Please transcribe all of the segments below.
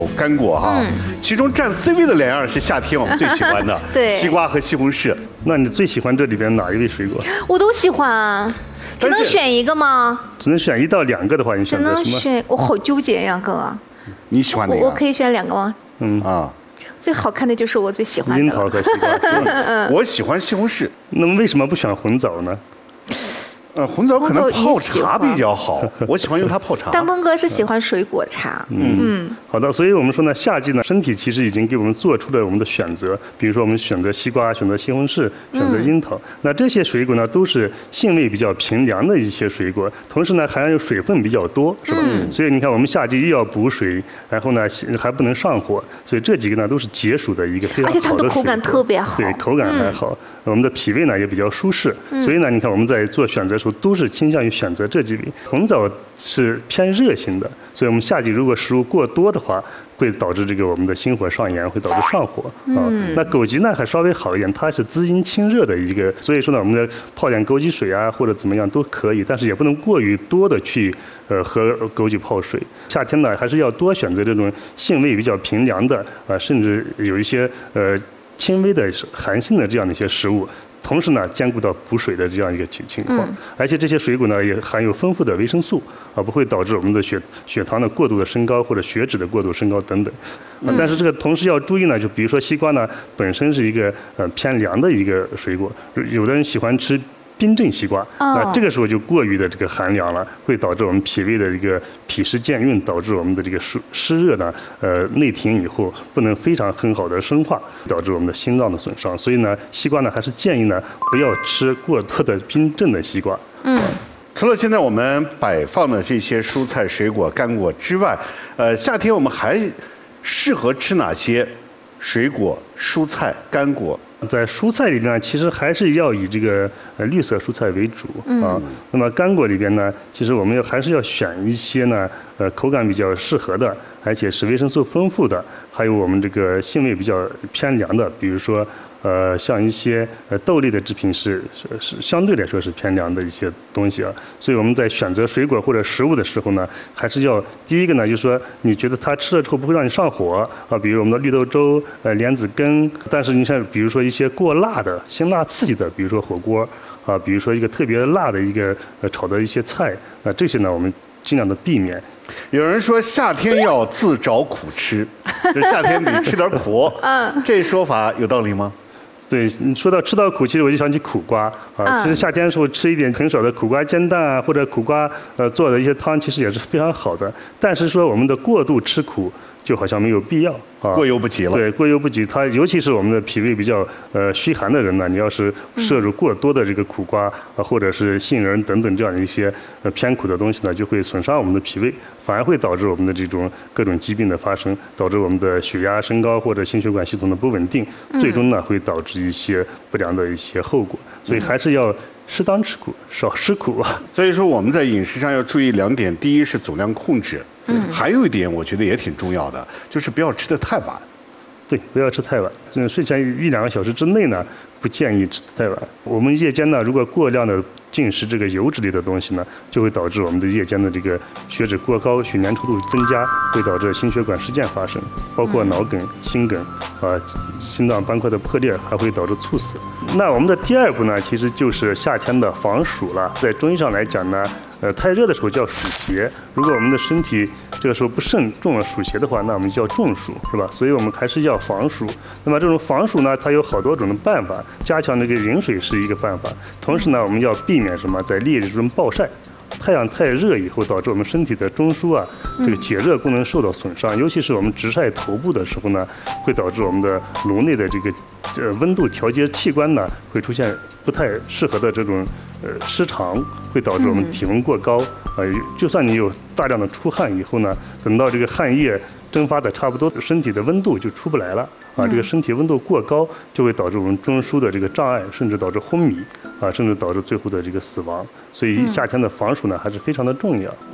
干果哈，其中占 C 位的2样是夏天我们最喜欢的， 对， 西瓜和西红柿。 那你最喜欢这里边哪一位水果？ 我都喜欢啊，只能选一个吗？ 只能选1到2个的话，你选择什么？ 只能选，我好纠结呀，哥。 你喜欢哪个？ 我可以选2个吗？最好看的就是我最喜欢的樱桃和西瓜。 我喜欢西红柿。 那么为什么不选红枣呢？ 红枣可能泡茶比较好，我喜欢用它泡茶。 大鹏哥是喜欢水果茶。 好的，所以我们说呢，夏季呢，身体其实已经给我们做出了我们的选择，比如说我们选择西瓜，选择西红柿，选择樱桃。那这些水果呢，都是性味比较平凉的一些水果，同时呢，含有水分比较多，是吧？所以你看，我们夏季又要补水，然后呢还不能上火，所以这几个呢都是解暑的一个非常好的水果。 而且它们的口感特别好。 对，口感还好。我们的脾胃呢也比较舒适，所以呢，你看我们在做选择的时候都是倾向于选择这几味。红枣是偏热性的，所以我们夏季如果食物过多的话，会导致这个我们的心火上炎，会导致上火啊。那枸杞呢还稍微好一点，它是滋阴清热的一个，所以说呢，我们的泡点枸杞水啊或者怎么样都可以，但是也不能过于多的去喝枸杞泡水。夏天呢还是要多选择这种性味比较平凉的甚至有一些轻微的寒性的这样的一些食物，同时呢兼顾到补水的这样一个情况，而且这些水果呢也含有丰富的维生素不会导致我们的血糖的过度的升高或者血脂的过度升高等等。但是这个同时要注意呢，就比如说西瓜呢本身是一个偏凉的一个水果，有的人喜欢吃冰镇西瓜，那这个时候就过于的这个寒凉了，会导致我们脾胃的一个脾湿健运，导致我们的这个湿热呢内停以后不能很好的生化，导致我们的心脏的损伤。所以呢，西瓜呢还是建议呢不要吃过多的冰镇的西瓜。 除了现在我们摆放的这些蔬菜、水果、干果之外，夏天我们还适合吃哪些水果、蔬菜、干果？ 在蔬菜里边，其实还是要以这个绿色蔬菜为主那么干果里边呢，其实我们还是要选一些呢口感比较适合的，而且是维生素丰富的，还有我们这个性味比较偏凉的，比如说像一些豆类的制品是相对来说是偏凉的一些东西所以我们在选择水果或者食物的时候呢，还是要第一个呢，就是说你觉得它吃了之后不会让你上火比如我们的绿豆粥、莲子羹，但是你像比如说一些过辣的、辛辣刺激的，比如说火锅比如说一个特别辣的一个炒的一些菜，这些呢我们尽量的避免。 有人说夏天要自找苦吃，就夏天得吃点苦，这说法有道理吗？ 对，你说到吃到苦，其实我就想起苦瓜其实夏天的时候吃一点很少的苦瓜煎蛋或者苦瓜做的一些汤，其实也是非常好的。但是说我们的过度吃苦就好像没有必要过犹不及了。 对，过犹不及。它尤其是我们的脾胃比较虚寒的人呢，你要是摄入过多的这个苦瓜或者是杏仁等等这样的一些偏苦的东西呢，就会损伤我们的脾胃，反而会导致我们的这种各种疾病的发生，导致我们的血压升高或者心血管系统的不稳定，最终呢会导致一些不良的一些后果。所以还是要适当吃苦，少吃苦所以说我们在饮食上要注意2点，第一是总量控制，还有一点我觉得也挺重要的，就是不要吃得太晚。 对，不要吃太晚。睡前1-2个小时之内呢，不建议吃太晚。我们夜间呢，如果过量的进食这个油脂类的东西呢，就会导致我们的夜间的这个血脂过高，血粘稠度增加，会导致心血管事件发生，包括脑梗、心梗心脏斑块的破裂，还会导致猝死。那我们的第2步呢，其实就是夏天的防暑了。在中医上来讲呢，太热的时候叫暑邪，如果我们的身体这个时候不慎中了暑邪的话，那我们就叫中暑，是吧？所以我们还是要防暑。那么这种防暑呢，它有好多种的办法，加强这个饮水是一个办法。同时呢，我们要避免什么？在烈日中暴晒。太阳太热以后，导致我们身体的中枢这个解热功能受到损伤，尤其是我们直晒头部的时候呢，会导致我们的颅内的这个温度调节器官呢，会出现不太适合的这种失常，会导致我们体温过高就算你有大量的出汗以后呢，等到这个汗液蒸发的差不多，身体的温度就出不来了这个身体温度过高，就会导致我们中枢的这个障碍，甚至导致昏迷甚至导致最后的这个死亡。所以夏天的防暑呢，还是非常的重要。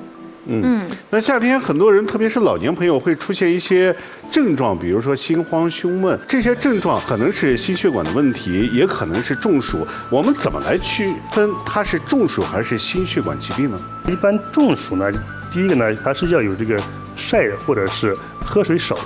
那夏天很多人，特别是老年朋友，会出现一些症状，比如说心慌、胸闷，这些症状可能是心血管的问题，也可能是中暑。我们怎么来区分它是中暑还是心血管疾病呢？ 一般中暑呢，第一个呢，还是要有这个晒或者是喝水少